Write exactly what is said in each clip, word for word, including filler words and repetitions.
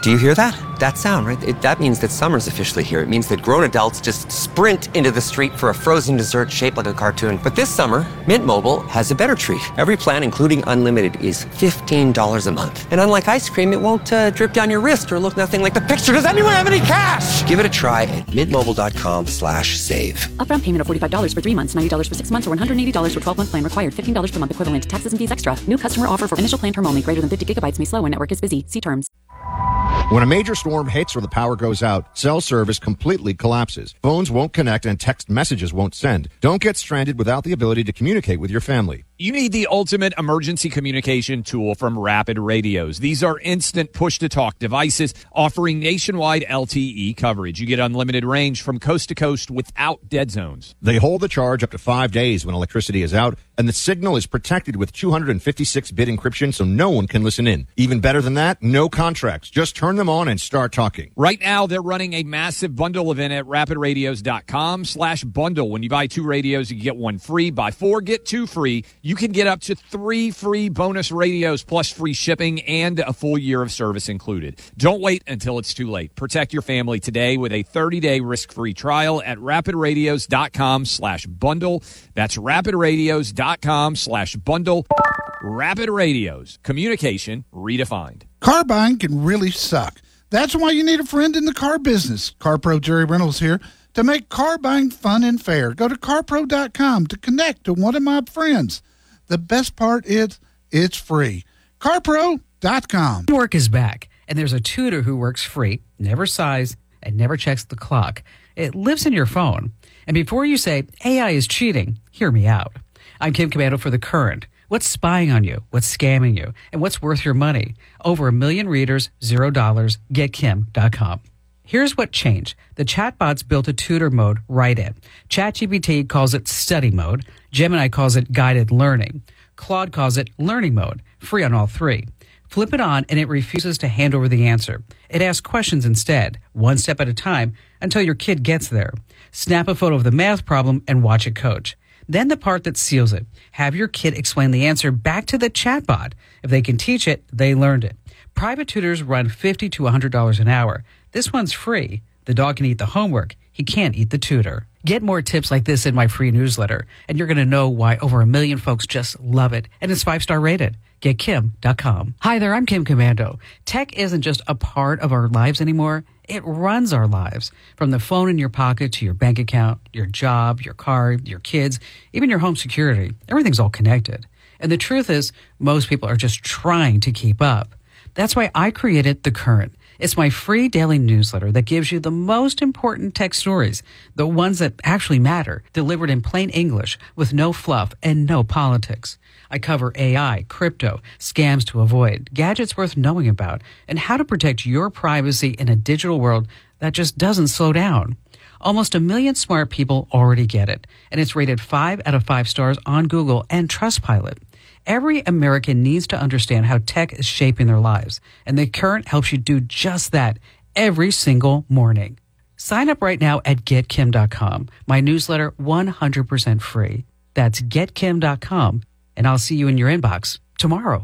Do you hear that? That sound, right? It, that means that summer's officially here. It means that grown adults just sprint into the street for a frozen dessert shaped like a cartoon. But this summer, Mint Mobile has a better treat. Every plan, including unlimited, is fifteen dollars a month. And unlike ice cream, it won't uh, drip down your wrist or look nothing like the picture. Does anyone have any cash? Give it a try at mintmobile.com slash save. Upfront payment of forty-five dollars for three months, ninety dollars for six months, or one hundred eighty dollars for twelve-month plan required. fifteen dollars per month equivalent. Taxes and fees extra. New customer offer for initial plan term only. Greater than fifty gigabytes may slow when network is busy. See terms. When a major storm hits or the power goes out, cell service completely collapses. Phones won't connect and text messages won't send. Don't get stranded without the ability to communicate with your family. You need the ultimate emergency communication tool from Rapid Radios. These are instant push-to-talk devices offering nationwide L T E coverage. You get unlimited range from coast to coast without dead zones. They hold the charge up to five days when electricity is out, and the signal is protected with two fifty-six bit encryption so no one can listen in. Even better than that, no contracts. Just turn them on and start talking. Right now, they're running a massive bundle event at rapidradios.com slash bundle. When you buy two radios, you get one free. Buy four, get two free. You can get up to three free bonus radios plus free shipping and a full year of service included. Don't wait until it's too late. Protect your family today with a thirty-day risk-free trial at rapidradios.com slash bundle. That's rapidradios.com slash bundle. Rapid Radios. Communication redefined. Car buying can really suck. That's why you need a friend in the car business. CarPro Jerry Reynolds here to make car buying fun and fair. Go to car pro dot com to connect to one of my friends. The best part is it's free. car pro dot com. Work is back, and there's a tutor who works free, never sighs, and never checks the clock. It lives in your phone. And before you say, A I is cheating, hear me out. I'm Kim Commando for The Current. What's spying on you? What's scamming you? And what's worth your money? Over a million readers, zero dollars. get kim dot com. Here's what changed. The chatbots built a tutor mode right in. ChatGPT calls it study mode. Gemini calls it guided learning. Claude calls it learning mode. Free on all three. Flip it on and it refuses to hand over the answer. It asks questions instead, one step at a time, until your kid gets there. Snap a photo of the math problem and watch it coach. Then the part that seals it. Have your kid explain the answer back to the chatbot. If they can teach it, they learned it. Private tutors run fifty to one hundred dollars an hour. This one's free. The dog can eat the homework. He can't eat the tutor. Get more tips like this in my free newsletter, and you're going to know why over a million folks just love it. And it's five-star rated. get kim dot com. Hi there, I'm Kim Commando. Tech isn't just a part of our lives anymore. It runs our lives. From the phone in your pocket to your bank account, your job, your car, your kids, even your home security. Everything's all connected. And the truth is, most people are just trying to keep up. That's why I created The Current. It's my free daily newsletter that gives you the most important tech stories, the ones that actually matter, delivered in plain English with no fluff and no politics. I cover A I, crypto, scams to avoid, gadgets worth knowing about, and how to protect your privacy in a digital world that just doesn't slow down. Almost a million smart people already get it, and it's rated five out of five stars on Google and Trustpilot. Every American needs to understand how tech is shaping their lives, and The Current helps you do just that every single morning. Sign up right now at get kim dot com. My newsletter, one hundred percent free. That's get kim dot com, and I'll see you in your inbox tomorrow.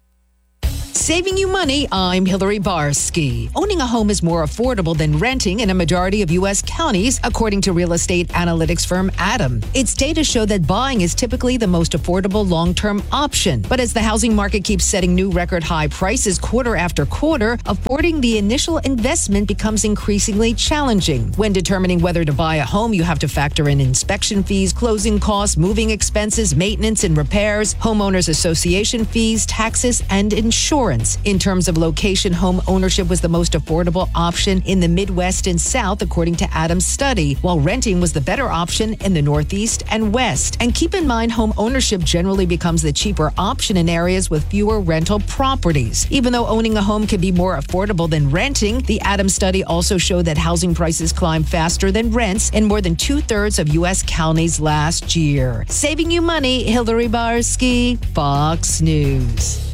Saving you money, I'm Hillary Barsky. Owning a home is more affordable than renting in a majority of U S counties, according to real estate analytics firm Adam. Its data show that buying is typically the most affordable long-term option. But as the housing market keeps setting new record high prices quarter after quarter, affording the initial investment becomes increasingly challenging. When determining whether to buy a home, you have to factor in inspection fees, closing costs, moving expenses, maintenance and repairs, homeowners association fees, taxes, and insurance. In terms of location, home ownership was the most affordable option in the Midwest and South, according to Adam's study, while renting was the better option in the Northeast and West. And keep in mind, home ownership generally becomes the cheaper option in areas with fewer rental properties. Even though owning a home can be more affordable than renting, the Adams study also showed that housing prices climb faster than rents in more than two-thirds of U S counties last year. Saving you money, Hillary Barsky, Fox News.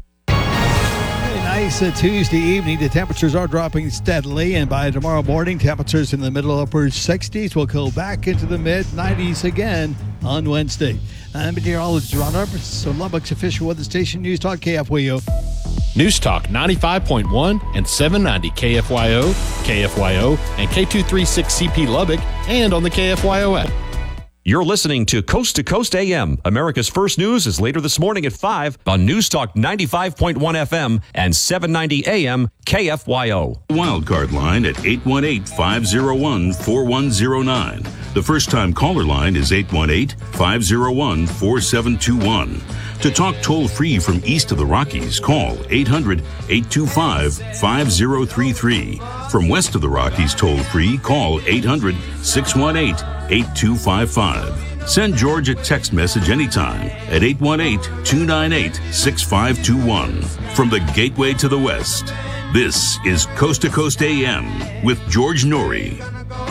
Nice uh, Tuesday evening. The temperatures are dropping steadily, and by tomorrow morning, temperatures in the middle upper sixties will go back into the mid nineties again on Wednesday. I'm meteorologist Ron Roberts, so Lubbock's official weather station, News Talk K F W. News Talk ninety-five point one and seven ninety K F Y O, K F Y O, and K two thirty-six C P Lubbock, and on the K F Y O app. You're listening to Coast to Coast A M. America's First News is later this morning at five on News Talk ninety-five point one F M and seven ninety A M K F Y O. Wildcard line at eight one eight, five oh one, four one oh nine. The first-time caller line is eight one eight, five oh one, four seven two one. To talk toll-free from east of the Rockies, call eight hundred, eight two five, five oh three three. From west of the Rockies toll-free, call eight hundred, six one eight, eight two five five. Send George a text message anytime at eight one eight, two nine eight, six five two one. From the gateway to the west, this is Coast to Coast A M with George Norrie.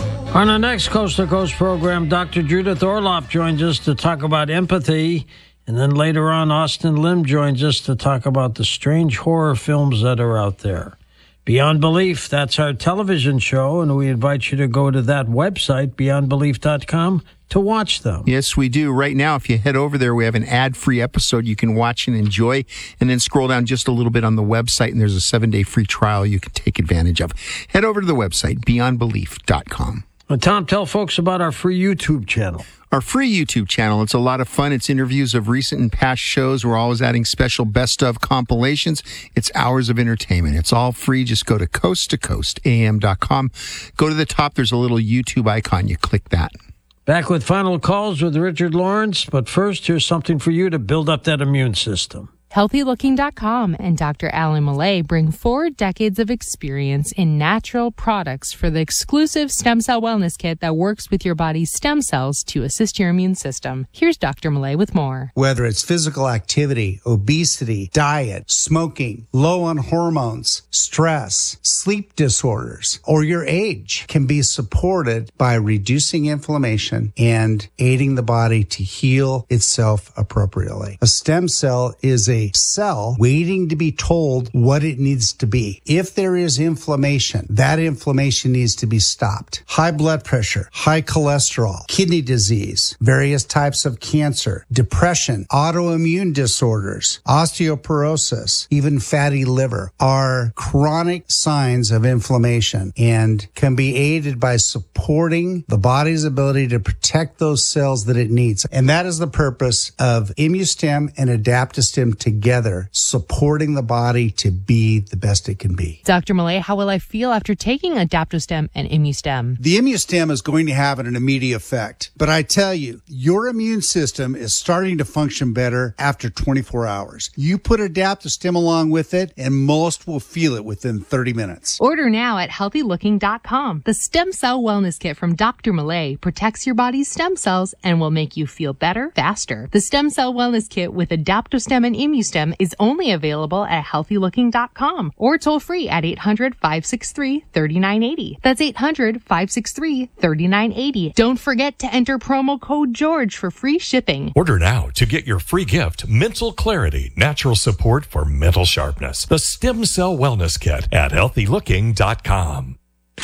On our next Coast to Coast program, Doctor Judith Orloff joins us to talk about empathy. And then later on, Austin Lim joins us to talk about the strange horror films that are out there. Beyond Belief, that's our television show, and we invite you to go to that website, beyond belief dot com, to watch them. Yes, we do. Right now, if you head over there, we have an ad-free episode you can watch and enjoy, and then scroll down just a little bit on the website, and there's a seven-day free trial you can take advantage of. Head over to the website, beyond belief dot com. Well, Tom, tell folks about our free YouTube channel. Our free YouTube channel. It's a lot of fun. It's interviews of recent and past shows. We're always adding special best of compilations. It's hours of entertainment. It's all free. Just go to coast to coast A M dot com. Go to the top. There's a little YouTube icon. You click that. Back with final calls with Richard Lawrence. But first, here's something for you to build up that immune system. healthy looking dot com and Doctor Alan Millay bring four decades of experience in natural products for the exclusive stem cell wellness kit that works with your body's stem cells to assist your immune system. Here's Doctor Millay with more. Whether it's physical activity, obesity, diet, smoking, low on hormones, stress, sleep disorders, or your age can be supported by reducing inflammation and aiding the body to heal itself appropriately. A stem cell is a cell waiting to be told what it needs to be. If there is inflammation, that inflammation needs to be stopped. High blood pressure, high cholesterol, kidney disease, various types of cancer, depression, autoimmune disorders, osteoporosis, even fatty liver are chronic signs of inflammation and can be aided by supporting the body's ability to protect those cells that it needs. And that is the purpose of ImmuStem and AdaptoStem together, supporting the body to be the best it can be. Doctor Millay, how will I feel after taking AdaptoStem and ImmuStem? The ImmuStem is going to have an immediate effect, but I tell you, your immune system is starting to function better after twenty-four hours. You put AdaptoStem along with it, and most will feel it within thirty minutes. Order now at healthy looking dot com. The Stem Cell Wellness Kit from Doctor Millay protects your body's stem cells and will make you feel better, faster. The Stem Cell Wellness Kit with AdaptoStem and ImmuStem is only available at healthy looking dot com or toll free at eight hundred, five six three, three nine eight zero. That's eight hundred, five six three, three nine eight zero. Don't forget to enter promo code George for free shipping. Order now to get your free gift, Mental Clarity, natural support for mental sharpness. The Stem Cell Wellness Kit at healthy looking dot com.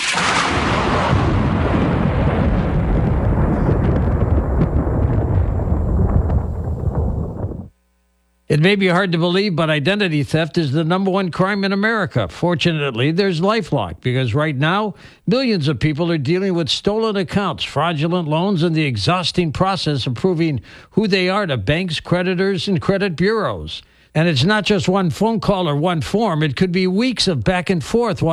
It may be hard to believe, but identity theft is the number one crime in America. Fortunately, there's LifeLock, because right now, millions of people are dealing with stolen accounts, fraudulent loans, and the exhausting process of proving who they are to banks, creditors, and credit bureaus. And it's not just one phone call or one form. It could be weeks of back and forth while